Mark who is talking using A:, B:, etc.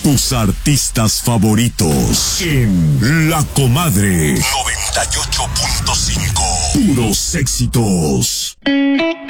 A: tus artistas favoritos en La Comadre 98.5. Puros éxitos.